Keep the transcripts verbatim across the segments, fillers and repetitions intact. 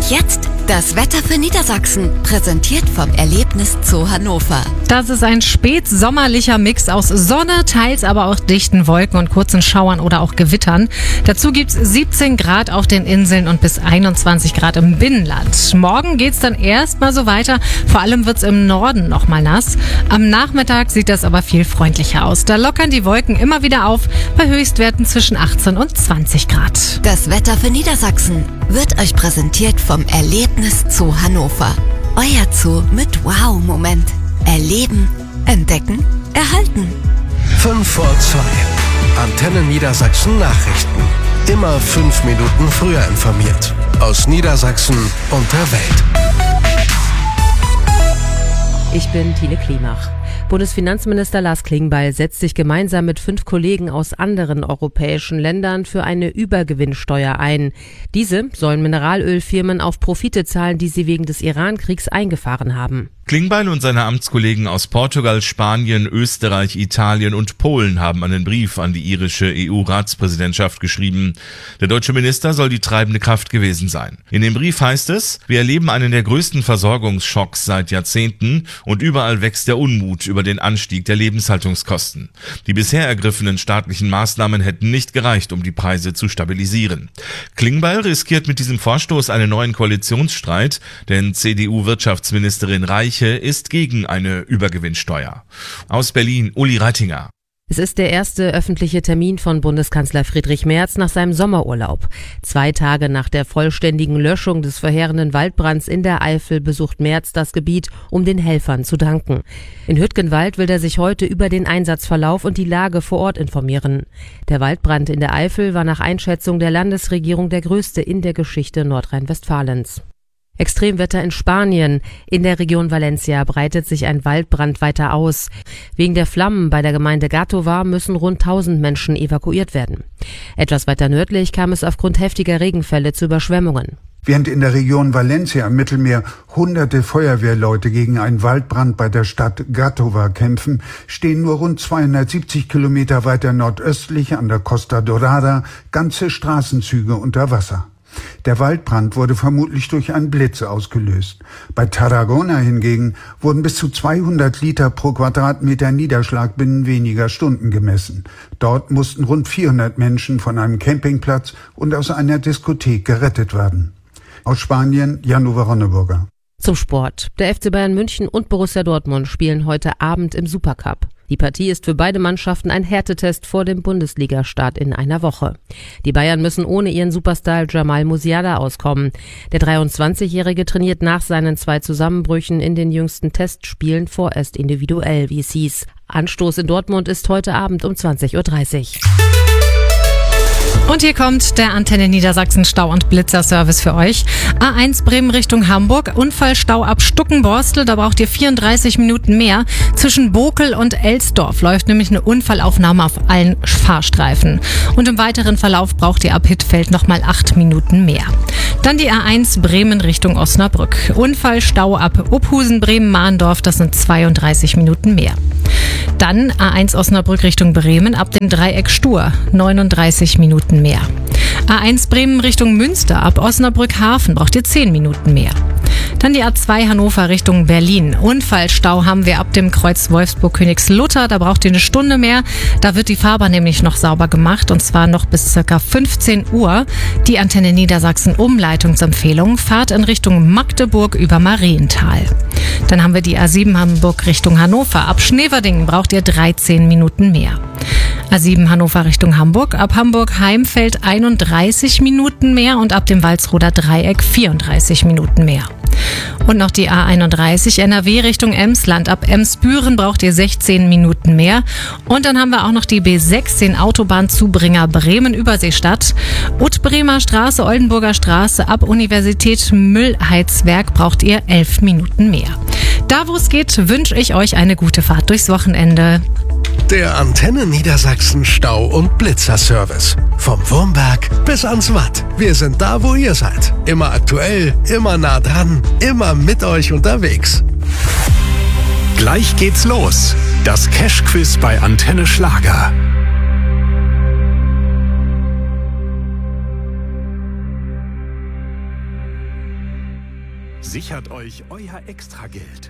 Und jetzt das Wetter für Niedersachsen, präsentiert vom Erlebnis Zoo Hannover. Das ist ein spätsommerlicher Mix aus Sonne, teils aber auch dichten Wolken und kurzen Schauern oder auch Gewittern. Dazu gibt's siebzehn Grad auf den Inseln und bis einundzwanzig Grad im Binnenland. Morgen geht's dann erstmal so weiter, vor allem wird's im Norden nochmal nass. Am Nachmittag sieht das aber viel freundlicher aus. Da lockern die Wolken immer wieder auf, bei Höchstwerten zwischen achtzehn und zwanzig Grad. Das Wetter für Niedersachsen wird euch präsentiert vom Erlebnis Zoo Hannover. Euer Zoo mit Wow-Moment. Erleben, entdecken, erhalten. fünf vor zwei. Antenne Niedersachsen Nachrichten. Immer fünf Minuten früher informiert. Aus Niedersachsen und der Welt. Ich bin Tine Klimach. Bundesfinanzminister Lars Klingbeil setzt sich gemeinsam mit fünf Kollegen aus anderen europäischen Ländern für eine Übergewinnsteuer ein. Diese sollen Mineralölfirmen auf Profite zahlen, die sie wegen des Iran-Kriegs eingefahren haben. Klingbeil und seine Amtskollegen aus Portugal, Spanien, Österreich, Italien und Polen haben einen Brief an die irische E U-Ratspräsidentschaft geschrieben. Der deutsche Minister soll die treibende Kraft gewesen sein. In dem Brief heißt es: Wir erleben einen der größten Versorgungsschocks seit Jahrzehnten und überall wächst der Unmut über den Anstieg der Lebenshaltungskosten. Die bisher ergriffenen staatlichen Maßnahmen hätten nicht gereicht, um die Preise zu stabilisieren. Klingbeil riskiert mit diesem Vorstoß einen neuen Koalitionsstreit, denn C D U-Wirtschaftsministerin Reich ist gegen eine Übergewinnsteuer. Aus Berlin, Uli Reitinger. Es ist der erste öffentliche Termin von Bundeskanzler Friedrich Merz nach seinem Sommerurlaub. Zwei Tage nach der vollständigen Löschung des verheerenden Waldbrands in der Eifel besucht Merz das Gebiet, um den Helfern zu danken. In Hüttgenwald will er sich heute über den Einsatzverlauf und die Lage vor Ort informieren. Der Waldbrand in der Eifel war nach Einschätzung der Landesregierung der größte in der Geschichte Nordrhein-Westfalens. Extremwetter in Spanien. In der Region Valencia breitet sich ein Waldbrand weiter aus. Wegen der Flammen bei der Gemeinde Gàtova müssen rund tausend Menschen evakuiert werden. Etwas weiter nördlich kam es aufgrund heftiger Regenfälle zu Überschwemmungen. Während in der Region Valencia am Mittelmeer hunderte Feuerwehrleute gegen einen Waldbrand bei der Stadt Gàtova kämpfen, stehen nur rund zweihundertsiebzig Kilometer weiter nordöstlich an der Costa Dorada ganze Straßenzüge unter Wasser. Der Waldbrand wurde vermutlich durch einen Blitz ausgelöst. Bei Tarragona hingegen wurden bis zu zweihundert Liter pro Quadratmeter Niederschlag binnen weniger Stunden gemessen. Dort mussten rund vierhundert Menschen von einem Campingplatz und aus einer Diskothek gerettet werden. Aus Spanien, Jan-Uwe Ronneburger. Zum Sport. Der F C Bayern München und Borussia Dortmund spielen heute Abend im Supercup. Die Partie ist für beide Mannschaften ein Härtetest vor dem Bundesliga-Start in einer Woche. Die Bayern müssen ohne ihren Superstar Jamal Musiala auskommen. Der dreiundzwanzigjährige trainiert nach seinen zwei Zusammenbrüchen in den jüngsten Testspielen vorerst individuell, wie es hieß. Anstoß in Dortmund ist heute Abend um zwanzig Uhr dreißig. Und hier kommt der Antenne Niedersachsen Stau- und Blitzer-Service für euch. A eins Bremen Richtung Hamburg, Unfallstau ab Stuckenborstel, da braucht ihr vierunddreißig Minuten mehr. Zwischen Bokel und Elsdorf läuft nämlich eine Unfallaufnahme auf allen Fahrstreifen. Und im weiteren Verlauf braucht ihr ab Hittfeld nochmal acht Minuten mehr. Dann die A eins Bremen Richtung Osnabrück. Unfallstau ab Uphusen, Bremen, Mahndorf, das sind zweiunddreißig Minuten mehr. Dann A eins Osnabrück Richtung Bremen ab dem Dreieck Stur, neununddreißig Minuten mehr. A eins Bremen Richtung Münster ab Osnabrück Hafen braucht ihr zehn Minuten mehr. Dann die A zwei Hannover Richtung Berlin. Unfallstau haben wir ab dem Kreuz Wolfsburg-Königslutter. Da braucht ihr eine Stunde mehr. Da wird die Fahrbahn nämlich noch sauber gemacht und zwar noch bis circa fünfzehn Uhr. Die Antenne Niedersachsen Umleitungsempfehlung: Fahrt in Richtung Magdeburg über Marienthal. Dann haben wir die A sieben Hamburg Richtung Hannover. Ab Schneverdingen braucht ihr dreizehn Minuten mehr. A sieben Hannover Richtung Hamburg, ab Hamburg-Heimfeld einunddreißig Minuten mehr und ab dem Walsroder Dreieck vierunddreißig Minuten mehr. Und noch die A einunddreißig N R W Richtung Emsland. Ab Emsbüren braucht ihr sechzehn Minuten mehr. Und dann haben wir auch noch die B sechzehn Autobahnzubringer Bremen-Überseestadt. Ut-Bremer Straße, Oldenburger Straße, ab Universität Müllheizwerk braucht ihr elf Minuten mehr. Da wo es geht, wünsche ich euch eine gute Fahrt durchs Wochenende. Der Antenne Niedersachsen Stau- und Blitzer-Service. Vom Wurmberg bis ans Watt. Wir sind da, wo ihr seid. Immer aktuell, immer nah dran, immer mit euch unterwegs. Gleich geht's los. Das Cash-Quiz bei Antenne Schlager. Sichert euch euer Extrageld.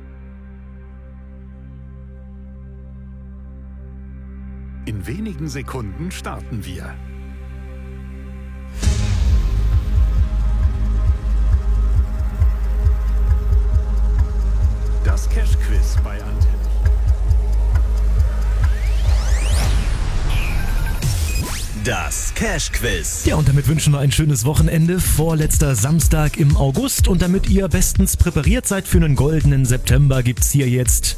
In wenigen Sekunden starten wir. Das Cash-Quiz bei Antenne. Das Cash-Quiz. Ja, und damit wünschen wir ein schönes Wochenende. Vorletzter Samstag im August. Und damit ihr bestens präpariert seid für einen goldenen September, gibt's hier jetzt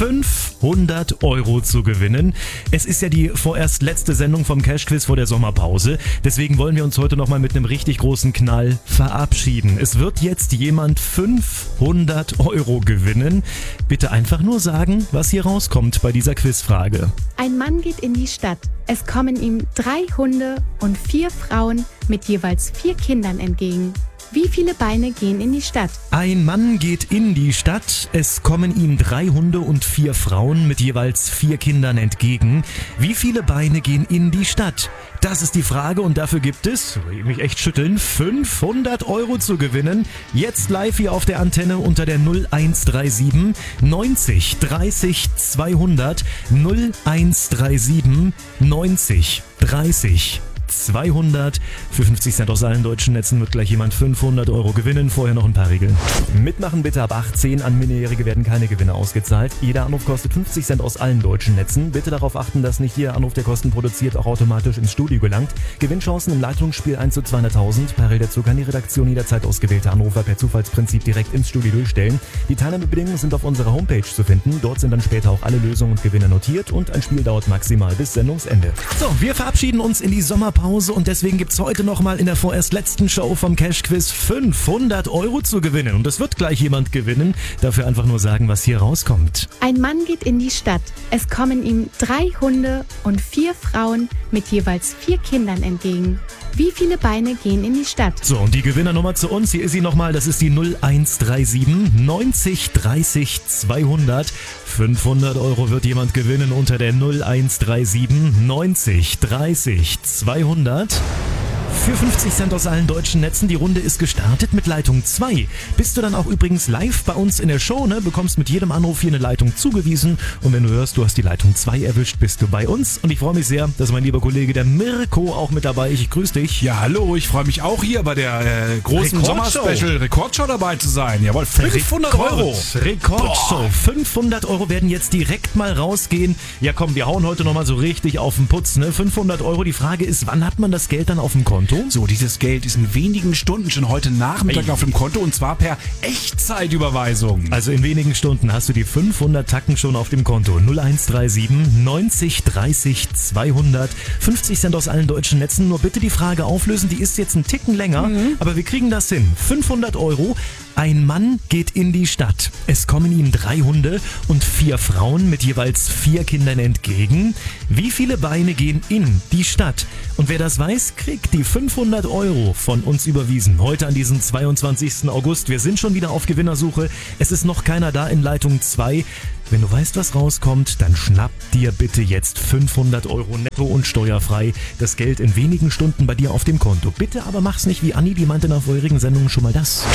fünfhundert Euro zu gewinnen. Es ist ja die vorerst letzte Sendung vom Cash-Quiz vor der Sommerpause. Deswegen wollen wir uns heute nochmal mit einem richtig großen Knall verabschieden. Es wird jetzt jemand fünfhundert Euro gewinnen. Bitte einfach nur sagen, was hier rauskommt bei dieser Quizfrage. Ein Mann geht in die Stadt. Es kommen ihm drei Hunde und vier Frauen mit jeweils vier Kindern entgegen. Wie viele Beine gehen in die Stadt? Ein Mann geht in die Stadt. Es kommen ihm drei Hunde und vier Frauen mit jeweils vier Kindern entgegen. Wie viele Beine gehen in die Stadt? Das ist die Frage und dafür gibt es, ich will mich echt schütteln, fünfhundert Euro zu gewinnen. Jetzt live hier auf der Antenne unter der null eins drei sieben neunzig dreißig zweihundert null eins drei sieben neunzig dreißig zweihundert. Für fünfzig Cent aus allen deutschen Netzen wird gleich jemand fünfhundert Euro gewinnen. Vorher noch ein paar Regeln. Mitmachen bitte ab achtzehn. An Minderjährige werden keine Gewinne ausgezahlt. Jeder Anruf kostet fünfzig Cent aus allen deutschen Netzen. Bitte darauf achten, dass nicht jeder Anruf, der Kosten produziert, auch automatisch ins Studio gelangt. Gewinnchancen im Leitungsspiel eins zu zweihunderttausend. Parallel dazu kann die Redaktion jederzeit ausgewählte Anrufer per Zufallsprinzip direkt ins Studio durchstellen. Die Teilnahmebedingungen sind auf unserer Homepage zu finden. Dort sind dann später auch alle Lösungen und Gewinne notiert und ein Spiel dauert maximal bis Sendungsende. So, wir verabschieden uns in die Sommerpause. Und deswegen gibt's heute nochmal in der vorerst letzten Show vom Cash Quiz fünfhundert Euro zu gewinnen. Und es wird gleich jemand gewinnen. Dafür einfach nur sagen, was hier rauskommt. Ein Mann geht in die Stadt. Es kommen ihm drei Hunde und vier Frauen mit jeweils vier Kindern entgegen. Wie viele Beine gehen in die Stadt? So, und die Gewinnernummer zu uns, hier ist sie nochmal, das ist die null eins drei sieben neunzig dreißig zweihundert. fünfhundert Euro wird jemand gewinnen unter der null eins drei sieben neunzig dreißig zweihundert. Für fünfzig Cent aus allen deutschen Netzen. Die Runde ist gestartet mit Leitung zwei. Bist du dann auch übrigens live bei uns in der Show, ne? Bekommst mit jedem Anruf hier eine Leitung zugewiesen. Und wenn du hörst, du hast die Leitung zwei erwischt, bist du bei uns. Und ich freue mich sehr, dass mein lieber Kollege, der Mirko, auch mit dabei ist. Ich grüße dich. Ja, hallo, ich freue mich auch hier bei der äh, großen Sommerspecial Rekordshow dabei zu sein. Jawohl, fünfhundert Euro. Rekordshow. fünfhundert Euro werden jetzt direkt mal rausgehen. Ja komm, wir hauen heute nochmal so richtig auf den Putz, ne? fünfhundert Euro. Die Frage ist, wann hat man das Geld dann auf dem Konto? So, dieses Geld ist in wenigen Stunden schon heute Nachmittag Ey. auf dem Konto und zwar per Echtzeitüberweisung. Also in wenigen Stunden hast du die fünfhundert Tacken schon auf dem Konto. null eins drei sieben neunzig dreißig zweihundert. fünfzig Cent aus allen deutschen Netzen. Nur bitte die Frage auflösen, die ist jetzt ein Ticken länger, mhm. aber wir kriegen das hin. fünfhundert Euro. Ein Mann geht in die Stadt. Es kommen ihm drei Hunde und vier Frauen mit jeweils vier Kindern entgegen. Wie viele Beine gehen in die Stadt? Und wer das weiß, kriegt die fünfhundert Euro von uns überwiesen. Heute an diesem zweiundzwanzigsten August. Wir sind schon wieder auf Gewinnersuche. Es ist noch keiner da in Leitung zwei. Wenn du weißt, was rauskommt, dann schnapp dir bitte jetzt fünfhundert Euro netto und steuerfrei. Das Geld in wenigen Stunden bei dir auf dem Konto. Bitte aber mach's nicht wie Anni, die meinte in der vorherigen Sendung schon mal das.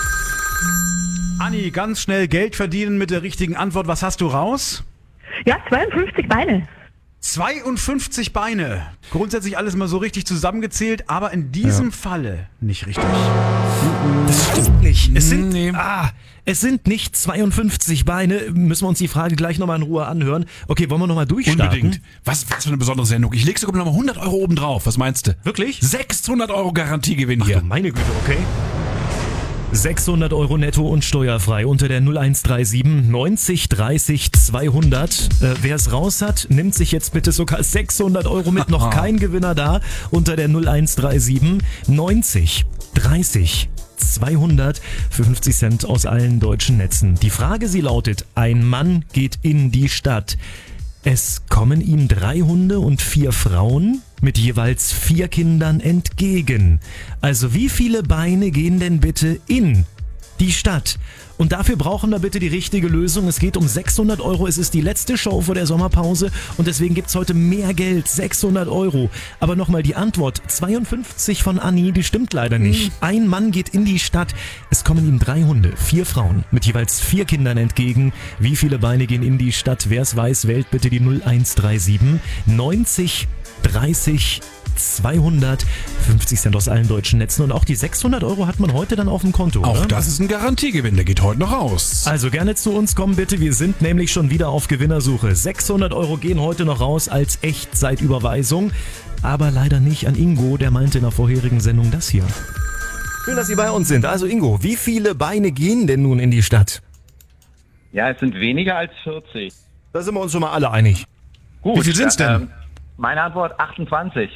Anni, ganz schnell Geld verdienen mit der richtigen Antwort. Was hast du raus? Ja, zweiundfünfzig Beine. zweiundfünfzig Beine. Grundsätzlich alles mal so richtig zusammengezählt, aber in diesem ja. Falle nicht richtig. Das stimmt nicht. Es sind, nee. ah, es sind nicht zweiundfünfzig Beine. Müssen wir uns die Frage gleich nochmal in Ruhe anhören. Okay, wollen wir nochmal durchstarten? Unbedingt. Was, was für eine besondere Sendung. Ich leg sogar nochmal hundert Euro oben drauf. Was meinst du? Wirklich? sechshundert Euro Garantiegewinn hier. Ach du meine Güte, okay. sechshundert Euro netto und steuerfrei unter der null eins drei sieben neunzig dreißig zweihundert. Äh, wer es raus hat, nimmt sich jetzt bitte sogar sechshundert Euro mit. Noch kein Gewinner da unter der null eins drei sieben neunzig dreißig zweihundert für fünfzig Cent aus allen deutschen Netzen. Die Frage, sie lautet, ein Mann geht in die Stadt. Es kommen ihm drei Hunde und vier Frauen mit jeweils vier Kindern entgegen. Also wie viele Beine gehen denn bitte in die Stadt. Und dafür brauchen wir bitte die richtige Lösung. Es geht um sechshundert Euro. Es ist die letzte Show vor der Sommerpause und deswegen gibt's heute mehr Geld, sechshundert Euro. Aber nochmal die Antwort, zweiundfünfzig von Anni, die stimmt leider nicht. Mhm. Ein Mann geht in die Stadt. Es kommen ihm drei Hunde, vier Frauen mit jeweils vier Kindern entgegen. Wie viele Beine gehen in die Stadt? Wer es weiß, wählt bitte die null eins drei sieben neunzig dreißig zweihundert, fünfzig Cent aus allen deutschen Netzen und auch die sechshundert Euro hat man heute dann auf dem Konto. Auch oder? Das ist ein Garantiegewinn, der geht heute noch raus. Also gerne zu uns kommen bitte, wir sind nämlich schon wieder auf Gewinnersuche. sechshundert Euro gehen heute noch raus als Echtzeitüberweisung, aber leider nicht an Ingo, der meinte in der vorherigen Sendung das hier. Schön, dass Sie bei uns sind. Also Ingo, wie viele Beine gehen denn nun in die Stadt? Ja, es sind weniger als vierzig. Da sind wir uns schon mal alle einig. Gut. Wie viel sind's denn? Ähm, meine Antwort achtundzwanzig.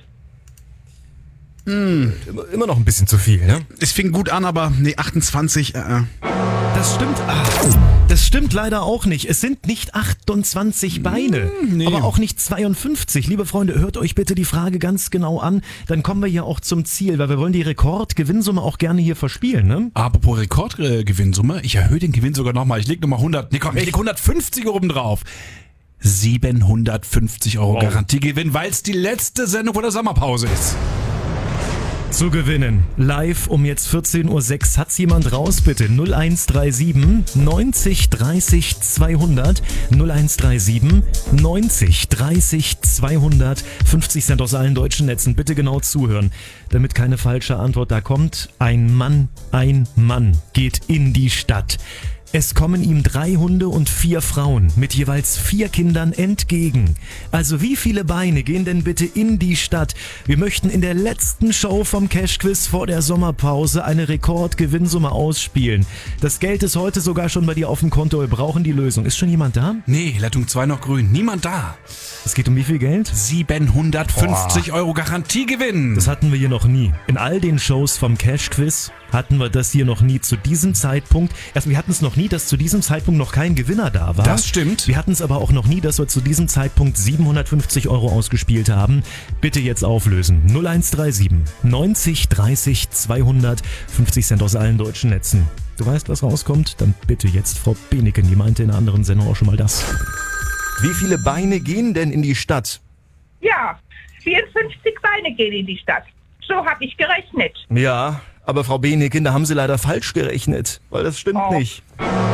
Hm. Immer, immer noch ein bisschen zu viel, ne? Es fing gut an, aber nee, achtundzwanzig. Äh. Das stimmt. Ach, das stimmt leider auch nicht. Es sind nicht achtundzwanzig Beine, hm, nee. aber auch nicht zweiundfünfzig. Liebe Freunde, hört euch bitte die Frage ganz genau an. Dann kommen wir ja auch zum Ziel, weil wir wollen die Rekordgewinnsumme auch gerne hier verspielen, ne? Apropos Rekordgewinnsumme, ich erhöhe den Gewinn sogar nochmal. Ich leg nochmal hundert, nee komm, ich leg hundertfünfzig oben drauf. siebenhundertfünfzig Euro wow. Garantiegewinn, weil es die letzte Sendung vor der Sommerpause ist. Zu gewinnen. Live um jetzt vierzehn Uhr sechs. Hat's jemand raus, bitte? null eins drei sieben neunzig dreißig zweihundert. null eins drei sieben neunzig dreißig zweihundert. fünfzig Cent aus allen deutschen Netzen. Bitte genau zuhören, damit keine falsche Antwort da kommt. Ein Mann, ein Mann geht in die Stadt. Es kommen ihm drei Hunde und vier Frauen mit jeweils vier Kindern entgegen. Also wie viele Beine gehen denn bitte in die Stadt? Wir möchten in der letzten Show vom Cash Quiz vor der Sommerpause eine Rekordgewinnsumme ausspielen. Das Geld ist heute sogar schon bei dir auf dem Konto. Wir brauchen die Lösung. Ist schon jemand da? Nee, Leitung zwei noch grün. Niemand da. Es geht um wie viel Geld? siebenhundertfünfzig oh. Euro Garantiegewinn. Das hatten wir hier noch nie. In all den Shows vom Cash Quiz hatten wir das hier noch nie zu diesem Zeitpunkt. Erst, wir hatten es noch nie, dass zu diesem Zeitpunkt noch kein Gewinner da war. Das stimmt. Wir hatten es aber auch noch nie, dass wir zu diesem Zeitpunkt siebenhundertfünfzig Euro ausgespielt haben. Bitte jetzt auflösen. null eins drei sieben neunzig dreißig zweihundert. fünfzig Cent aus allen deutschen Netzen. Du weißt, was rauskommt? Dann bitte jetzt Frau Beneken. Die meinte in einer anderen Sendung auch schon mal das. Wie viele Beine gehen denn in die Stadt? Ja, vierundfünfzig Beine gehen in die Stadt. So habe ich gerechnet. Ja, aber Frau Beneken, da haben Sie leider falsch gerechnet, weil das stimmt oh. nicht.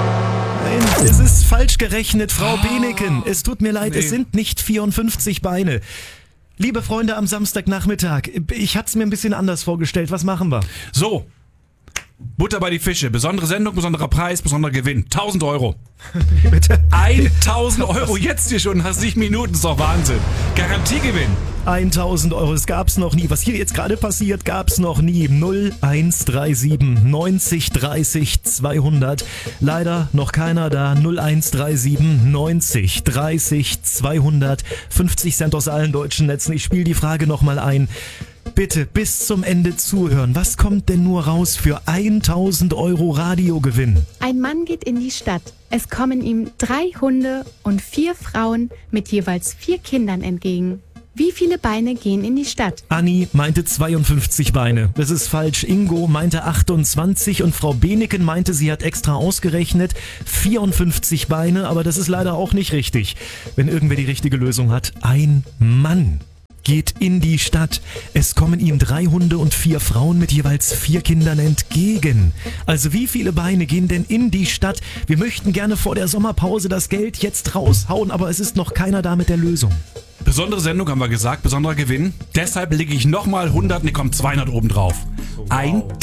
Nein, es ist falsch gerechnet, Frau oh. Beneken. Es tut mir leid, nee. Es sind nicht vierundfünfzig Beine. Liebe Freunde am Samstagnachmittag, ich hatte es mir ein bisschen anders vorgestellt. Was machen wir? So, Butter bei die Fische. Besondere Sendung, besonderer Preis, besonderer Gewinn. tausend Euro. Bitte? tausend Euro jetzt hier schon nach sieben Minuten. Das ist doch Wahnsinn. Garantiegewinn. tausend Euro, das gab's noch nie. Was hier jetzt gerade passiert, gab's noch nie. null eins drei sieben neunzig dreißig zweihundert. Leider noch keiner da. null eins drei sieben neunzig dreißig zweihundert. fünfzig Cent aus allen deutschen Netzen. Ich spiele die Frage nochmal ein. Bitte bis zum Ende zuhören. Was kommt denn nur raus für tausend Euro Radiogewinn? Ein Mann geht in die Stadt. Es kommen ihm drei Hunde und vier Frauen mit jeweils vier Kindern entgegen. Wie viele Beine gehen in die Stadt? Anni meinte zweiundfünfzig Beine. Das ist falsch. Ingo meinte achtundzwanzig und Frau Beneken meinte, sie hat extra ausgerechnet vierundfünfzig Beine, aber das ist leider auch nicht richtig. Wenn irgendwer die richtige Lösung hat, ein Mann geht in die Stadt. Es kommen ihm drei Hunde und vier Frauen mit jeweils vier Kindern entgegen. Also wie viele Beine gehen denn in die Stadt? Wir möchten gerne vor der Sommerpause das Geld jetzt raushauen, aber es ist noch keiner da mit der Lösung. Besondere Sendung haben wir gesagt, besonderer Gewinn. Deshalb lege ich nochmal hundert, ne kommt zweihundert oben drauf. Wow.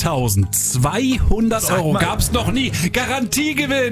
eintausendzweihundert Euro gab's noch nie. Garantiegewinn!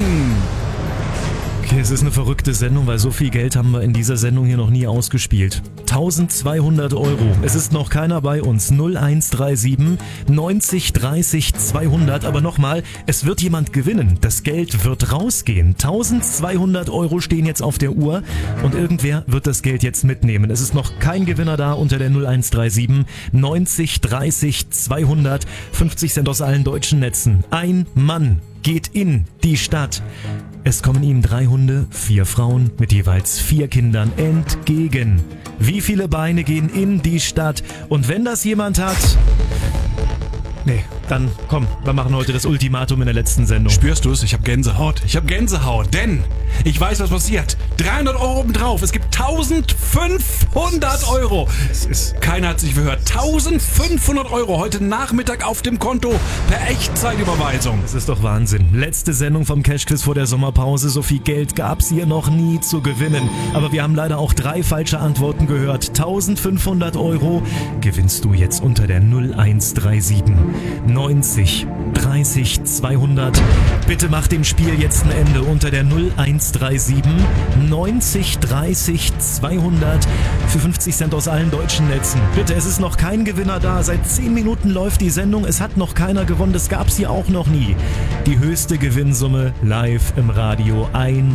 Okay, es ist eine verrückte Sendung, weil so viel Geld haben wir in dieser Sendung hier noch nie ausgespielt. eintausendzweihundert Euro. Es ist noch keiner bei uns. null eins drei sieben neunzig dreißig zweihundert. Aber nochmal, es wird jemand gewinnen. Das Geld wird rausgehen. eintausendzweihundert Euro stehen jetzt auf der Uhr und irgendwer wird das Geld jetzt mitnehmen. Es ist noch kein Gewinner da unter der null eins drei sieben neunzig dreißig zweihundert. fünfzig Cent aus allen deutschen Netzen. Ein Mann geht in die Stadt. Es kommen ihm drei Hunde, vier Frauen mit jeweils vier Kindern entgegen. Wie viele Beine gehen in die Stadt? Und wenn das jemand hat, Nee, dann komm, wir machen heute das Ultimatum in der letzten Sendung. Spürst du es? Ich habe Gänsehaut. Ich habe Gänsehaut, denn ich weiß, was passiert. dreihundert Euro obendrauf. Es gibt eintausendfünfhundert Euro. Es ist, keiner hat sich verhört. eintausendfünfhundert Euro heute Nachmittag auf dem Konto per Echtzeitüberweisung. Das ist doch Wahnsinn. Letzte Sendung vom Cashquiz vor der Sommerpause. So viel Geld gab's hier noch nie zu gewinnen. Aber wir haben leider auch drei falsche Antworten gehört. eintausendfünfhundert Euro gewinnst du jetzt unter der null eins drei sieben neunzig dreißig zweihundert. Bitte mach dem Spiel jetzt ein Ende unter der null eins drei sieben neunzig dreißig zweihundert für fünfzig Cent aus allen deutschen Netzen. Bitte, es ist noch kein Gewinner da. Seit zehn Minuten läuft die Sendung. Es hat noch keiner gewonnen. Das gab's hier auch noch nie. Die höchste Gewinnsumme live im Radio.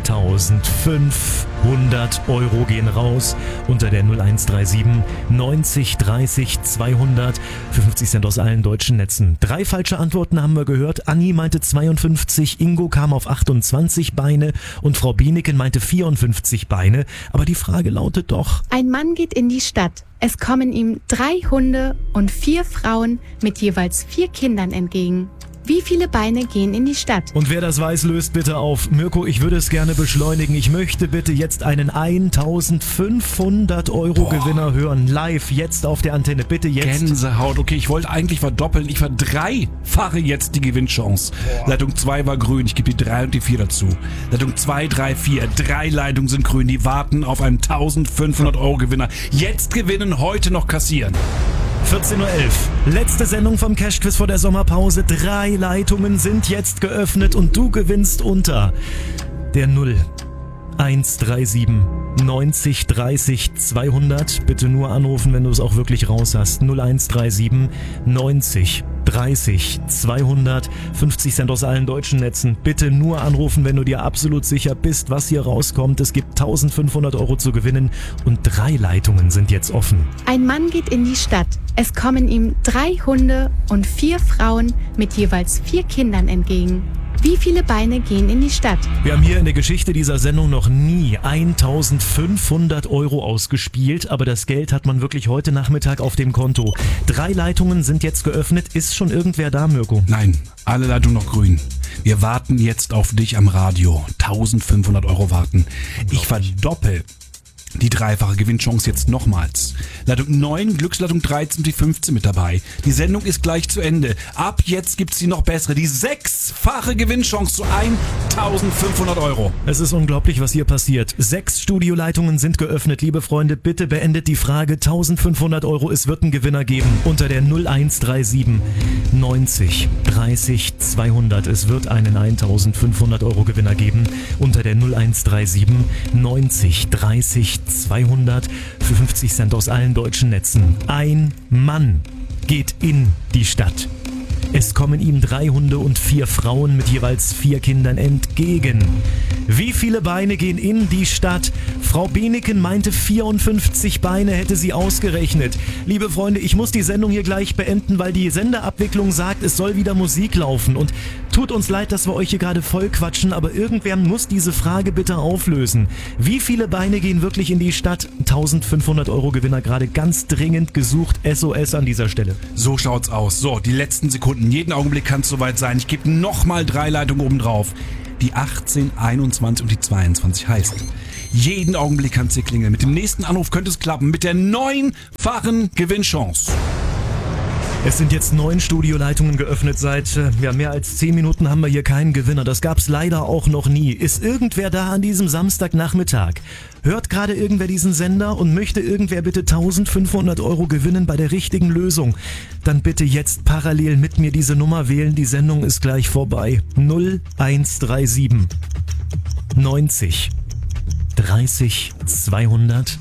eintausendfünfhundert Euro gehen raus unter der null eins drei sieben neunzig dreißig zweihundert für fünfzig Cent aus allen deutschen Netzen. Drei falsche Antworten haben wir gehört. Anni meinte zweiundfünfzig, Ingo kam auf achtundzwanzig Beine und Frau Beneken meinte vierundfünfzig Beine. Aber die Frage lautet doch: Ein Mann geht in die Stadt. Es kommen ihm drei Hunde und vier Frauen mit jeweils vier Kindern entgegen. Wie viele Beine gehen in die Stadt? Und wer das weiß, löst bitte auf. Mirko, ich würde es gerne beschleunigen. Ich möchte bitte jetzt einen eintausendfünfhundert Euro Gewinner hören. Live, jetzt auf der Antenne. Bitte jetzt. Gänsehaut. Okay, ich wollte eigentlich verdoppeln. Ich verdreifache jetzt die Gewinnchance. Boah. Leitung zwei war grün. Ich gebe die drei und die vier dazu. Leitung zwei, drei, vier. Drei Leitungen sind grün. Die warten auf einen eintausendfünfhundert Euro Gewinner. Jetzt gewinnen, heute noch kassieren. vierzehn Uhr elf. Letzte Sendung vom Cashquiz vor der Sommerpause. Drei Leitungen sind jetzt geöffnet und du gewinnst unter der null eins drei sieben neunzig dreißig zweihundert. Bitte nur anrufen, wenn du es auch wirklich raus hast. null eins drei sieben neunzig dreißig zweihundert. fünfzig Cent aus allen deutschen Netzen. Bitte nur anrufen, wenn du dir absolut sicher bist, was hier rauskommt. Es gibt eintausendfünfhundert Euro zu gewinnen und drei Leitungen sind jetzt offen. Ein Mann geht in die Stadt. Es kommen ihm drei Hunde und vier Frauen mit jeweils vier Kindern entgegen. Wie viele Beine gehen in die Stadt? Wir haben hier in der Geschichte dieser Sendung noch nie eintausendfünfhundert Euro ausgespielt, aber das Geld hat man wirklich heute Nachmittag auf dem Konto. Drei Leitungen sind jetzt geöffnet. Ist schon irgendwer da, Mirko? Nein, alle Leitungen noch grün. Wir warten jetzt auf dich am Radio. eintausendfünfhundert Euro warten. Ich verdoppel die dreifache Gewinnchance jetzt nochmals. Leitung neun, Glücksleitung dreizehn, die fünfzehn mit dabei. Die Sendung ist gleich zu Ende. Ab jetzt gibt's die noch bessere, die sechsfache Gewinnchance zu eintausendfünfhundert Euro. Es ist unglaublich, was hier passiert. Sechs Studioleitungen sind geöffnet. Liebe Freunde, bitte beendet die Frage. eintausendfünfhundert Euro, es wird einen Gewinner geben. Unter der null eins drei sieben neunzig dreißig zweihundert. Es wird einen eintausendfünfhundert Euro Gewinner geben. Unter der null eins drei sieben neunzig dreißig zweihundert für fünfzig Cent aus allen deutschen Netzen. Ein Mann geht in die Stadt. Es kommen ihm drei Hunde und vier Frauen mit jeweils vier Kindern entgegen. Wie viele Beine gehen in die Stadt? Frau Beneken meinte vierundfünfzig Beine hätte sie ausgerechnet. Liebe Freunde, ich muss die Sendung hier gleich beenden, weil die Sendeabwicklung sagt, es soll wieder Musik laufen. Und tut uns leid, dass wir euch hier gerade voll quatschen, aber irgendwer muss diese Frage bitte auflösen. Wie viele Beine gehen wirklich in die Stadt? eintausendfünfhundert Euro Gewinner gerade ganz dringend gesucht. S O S an dieser Stelle. So schaut's aus. So, die letzten Sekunden. Jeden Augenblick kann es soweit sein. Ich gebe nochmal drei Leitungen oben drauf. Die achtzehn, einundzwanzig und die zweiundzwanzig heißt. Jeden Augenblick kann es hier klingeln. Mit dem nächsten Anruf könnte es klappen. Mit der neunfachen Gewinnchance. Es sind jetzt neun Studioleitungen geöffnet. Seit ja, mehr als zehn Minuten haben wir hier keinen Gewinner. Das gab's leider auch noch nie. Ist irgendwer da an diesem Samstagnachmittag? Hört gerade irgendwer diesen Sender und möchte irgendwer bitte eintausendfünfhundert Euro gewinnen bei der richtigen Lösung? Dann bitte jetzt parallel mit mir diese Nummer wählen. Die Sendung ist gleich vorbei. null eins drei sieben neunzig dreißig zweihundert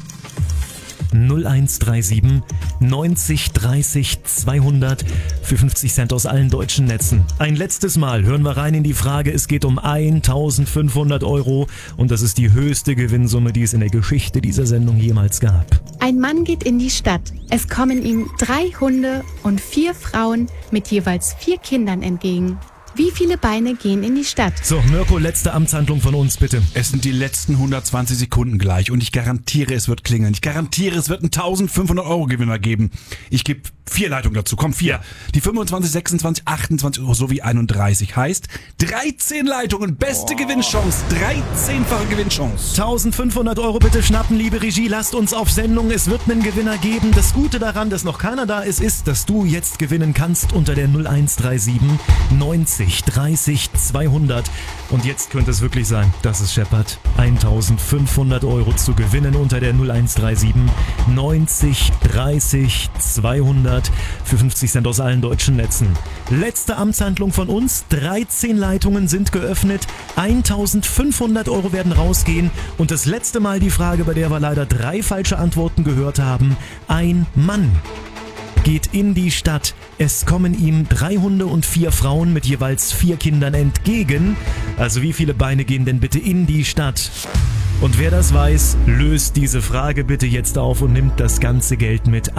null eins drei sieben neunzig dreißig zweihundert für fünfzig Cent aus allen deutschen Netzen. Ein letztes Mal hören wir rein in die Frage. Es geht um eintausendfünfhundert Euro und das ist die höchste Gewinnsumme, die es in der Geschichte dieser Sendung jemals gab. Ein Mann geht in die Stadt. Es kommen ihm drei Hunde und vier Frauen mit jeweils vier Kindern entgegen. Wie viele Beine gehen in die Stadt? So, Mirko, letzte Amtshandlung von uns, bitte. Es sind die letzten hundertzwanzig Sekunden gleich und ich garantiere, es wird klingeln. Ich garantiere, es wird einen eintausendfünfhundert Euro Gewinner geben. Ich gebe vier Leitungen dazu. Komm, vier. Ja. Die fünfundzwanzig, sechsundzwanzig, achtundzwanzig sowie einunddreißig. Heißt dreizehn Leitungen. Beste oh. Gewinnchance. dreizehnfache Gewinnchance. eintausendfünfhundert Euro bitte schnappen, liebe Regie. Lasst uns auf Sendung. Es wird einen Gewinner geben. Das Gute daran, dass noch keiner da ist, ist, dass du jetzt gewinnen kannst unter der null eins drei sieben neunzig dreißig zweihundert. Und jetzt könnte es wirklich sein, dass es scheppert. eintausendfünfhundert Euro zu gewinnen unter der null eins drei sieben neunzig dreißig zweihundert für fünfzig Cent aus allen deutschen Netzen. Letzte Amtshandlung von uns. dreizehn Leitungen sind geöffnet. eintausendfünfhundert Euro werden rausgehen. Und das letzte Mal die Frage, bei der wir leider drei falsche Antworten gehört haben. Ein Mann geht in die Stadt. Es kommen ihm drei Hunde und vier Frauen mit jeweils vier Kindern entgegen. Also wie viele Beine gehen denn bitte in die Stadt? Und wer das weiß, löst diese Frage bitte jetzt auf und nimmt das ganze Geld mit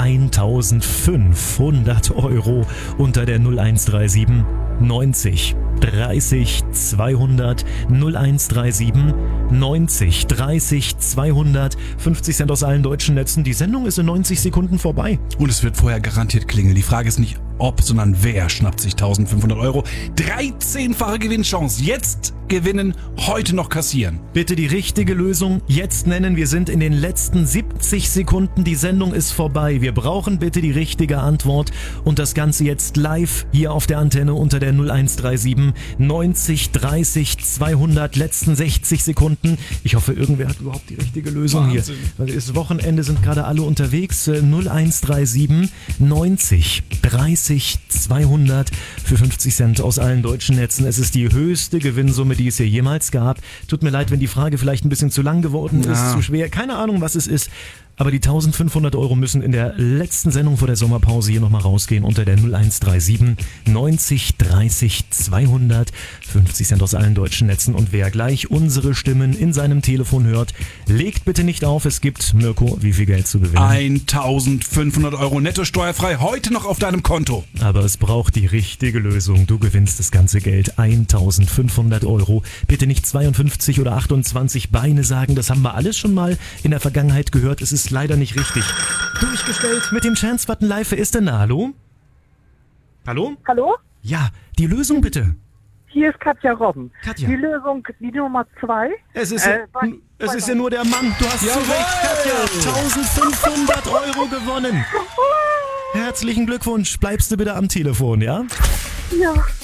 eintausendfünfhundert Euro unter der null eins drei sieben neunzig dreißig zweihundert null eins drei sieben neunzig dreißig zweihundert fünfzig Cent aus allen deutschen Netzen. Die Sendung ist in neunzig Sekunden vorbei. Und es wird vorher garantiert klingeln. Die Frage ist nicht ob, sondern wer schnappt sich eintausendfünfhundert Euro. dreizehnfache Gewinnchance. Jetzt gewinnen, heute noch kassieren. Bitte die richtige Lösung jetzt nennen. Wir sind in den letzten siebzig Sekunden. Die Sendung ist vorbei. Wir brauchen bitte die richtige Antwort. Und das Ganze jetzt live hier auf der Antenne unter der null eins drei sieben neunzig dreißig zweihundert. Letzten sechzig Sekunden. Ich hoffe, irgendwer hat überhaupt die richtige Lösung Wahnsinn. Hier. Weil es ist Wochenende, sind gerade alle unterwegs. null eins drei sieben neunzig dreißig zweihundert für fünfzig Cent aus allen deutschen Netzen. Es ist die höchste Gewinnsumme, die es hier jemals gab. Tut mir leid, wenn die Frage vielleicht ein bisschen zu lang geworden ja. ist, zu schwer. Keine Ahnung, was es ist. Aber die eintausendfünfhundert Euro müssen in der letzten Sendung vor der Sommerpause hier nochmal rausgehen unter der null eins drei sieben neunzig dreißig zweihundert. fünfzig Cent aus allen deutschen Netzen. Und wer gleich unsere Stimmen in seinem Telefon hört, legt bitte nicht auf. Es gibt, Mirko, wie viel Geld zu gewinnen? eintausendfünfhundert Euro netto steuerfrei heute noch auf deinem Konto. Aber es braucht die richtige Lösung. Du gewinnst das ganze Geld. eintausendfünfhundert Euro. Bitte nicht zweiundfünfzig oder achtundzwanzig Beine sagen. Das haben wir alles schon mal in der Vergangenheit gehört. Es ist leider nicht richtig. Durchgestellt mit dem Chance-Button live. Wer ist denn da? Hallo? Hallo? Hallo? Ja, die Lösung bitte. Hier ist Katja Robben. Katja. Die Lösung, die Nummer zwei. Es ist, äh, ja, es ist ja nur der Mann. Du hast zu Recht, Katja. eintausendfünfhundert Euro gewonnen. Herzlichen Glückwunsch. Bleibst du bitte am Telefon, ja? Ja.